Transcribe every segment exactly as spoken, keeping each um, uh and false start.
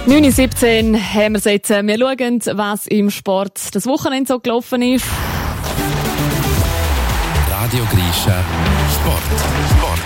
neun Uhr siebzehn haben wir es jetzt. Wir schauen, was im Sport das Wochenende so gelaufen ist. Radio Grischa Sport. Sport.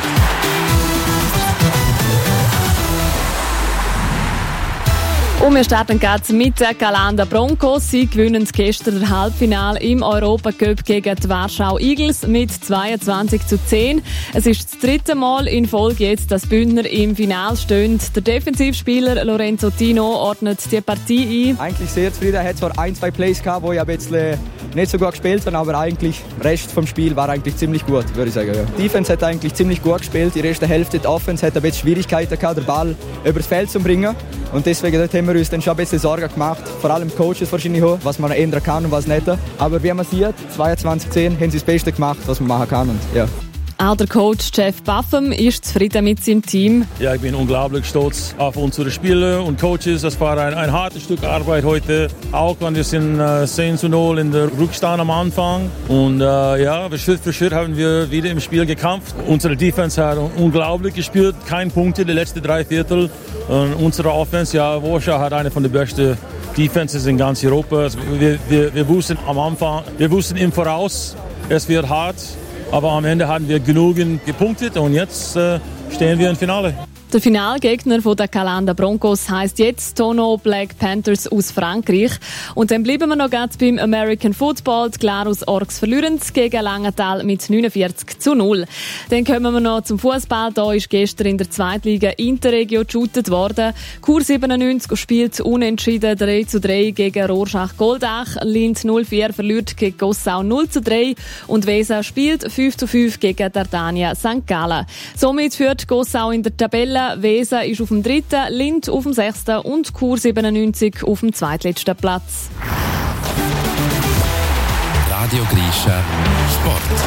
Und wir starten gerade mit den Galanda Broncos. Sie gewinnen gestern das Halbfinale im Europacup gegen die Warschau Eagles mit zweiundzwanzig zu zehn. Es ist das dritte Mal in Folge jetzt, dass Bündner im Finale stehen. Der Defensivspieler Lorenzo Tino ordnet die Partie ein. Eigentlich sehr zufrieden. Er hat zwar ein, zwei Plays gehabt, wo ich ein bisschen nicht so gut gespielt habe, aber eigentlich der Rest vom Spiel war eigentlich ziemlich gut, würde ich sagen. Ja. Die Defense hat eigentlich ziemlich gut gespielt. Die erste Hälfte der Offense hat ein bisschen Schwierigkeiten gehabt, den Ball übers Feld zu bringen. Und deswegen dort haben wir uns dann schon ein bisschen Sorgen gemacht. Vor allem Coaches wahrscheinlich auch, was man ändern kann und was nicht. Aber wie man sieht, zweiundzwanzig zehn haben sie das Beste gemacht, was man machen kann. Und, ja. Auch der Coach Jeff Buffum ist zufrieden mit seinem Team. Ja, ich bin unglaublich stolz auf unsere Spieler und Coaches. Das war ein, ein hartes Stück Arbeit heute. Auch wenn wir sind äh, zehn zu null in der Rückstand am Anfang. Und äh, ja, Schritt für Schritt haben wir wieder im Spiel gekämpft. Unsere Defense hat unglaublich gespielt. Kein Punkt in den letzten drei Viertel. Und unsere Offense, ja, Warschau hat eine von den besten Defenses in ganz Europa. Also wir, wir, wir wussten am Anfang, wir wussten im Voraus, es wird hart. Aber am Ende hatten wir genügend gepunktet und jetzt äh, stehen wir im Finale. Der Finalgegner der Galanda Broncos heisst jetzt Tono Black Panthers aus Frankreich. Und dann bleiben wir noch ganz beim American Football. Die Glarus Orks verlieren gegen Langenthal mit neunundvierzig zu null. Dann kommen wir noch zum Fußball. Da ist gestern in der Zweitliga Interregio geshootet worden. Chur siebenundneunzig spielt unentschieden drei zu drei gegen Rorschach Goldach. Linz null vier verliert gegen Gossau null zu drei. Und Weser spielt fünf zu fünf gegen Dardania Sankt Gallen. Somit führt Gossau in der Tabelle. Weser ist auf dem dritten, Linz auf dem sechsten und Chur siebenundneunzig auf dem zweitletzten Platz. Radio Grischa Sport.